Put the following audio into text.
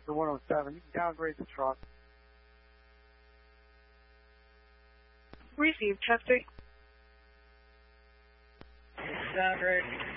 Chester 107. You can downgrade the truck. Receive, Chester. Downgrade.